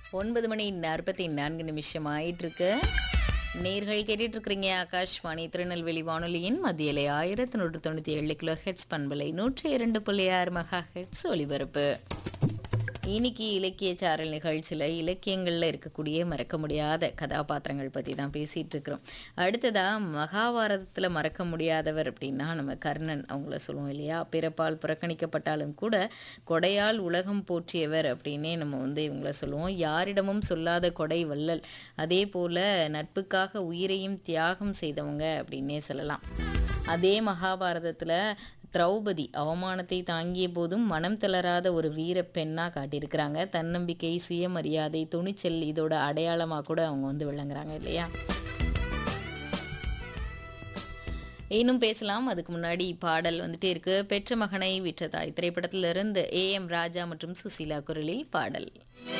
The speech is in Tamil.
9 மணி 44 நிமிஷம் ஆயிட்டிருக்கு. நேர்கள் கேட்டுட்டு இருக்கிறீங்க ஆகாஷ்வாணி திருநெல்வேலி வானொலியின் மத்தியலை 1197 கிலோ ஹெட்ஸ் பண்பலை 102.6 மெகா ஹெட்ஸ் ஒலிபரப்பு. இன்னைக்கு இலக்கிய சாரல் நிகழ்ச்சியில் இலக்கியங்களில் இருக்கக்கூடிய மறக்க முடியாத கதாபாத்திரங்கள் பற்றி தான் பேசிகிட்டு இருக்கிறோம். அடுத்ததாக மகாபாரதத்தில் மறக்க முடியாதவர் அப்படின்னா நம்ம கர்ணன் அவங்கள சொல்லுவோம் இல்லையா. பிறப்பால் புறக்கணிக்கப்பட்டாலும் கூட கொடையால் உலகம் போற்றியவர் அப்படின்னே நம்ம இவங்கள சொல்லுவோம். யாரிடமும் சொல்லாத கொடை வள்ளல், அதே போல் நட்புக்காக உயிரையும் தியாகம் செய்தவங்க அப்படின்னே சொல்லலாம். அதே மகாபாரதத்தில் திரௌபதி அவமானத்தை தாங்கிய போதும் மனம் தளராத ஒரு வீர பெண்ணாக காட்டியிருக்கிறாங்க. தன்னம்பிக்கை, சுயமரியாதை, துணிச்சல் இதோட அடையாளமாக கூட அவங்க விளங்குறாங்க இல்லையா. இன்னும் பேசலாம். அதுக்கு முன்னாடி பாடல் வந்துட்டே இருக்கு. பெற்ற மகனை விற்ற தாய் திரைப்படத்திலிருந்து AM ராஜா மற்றும் சுசீலா குரலில் பாடல்.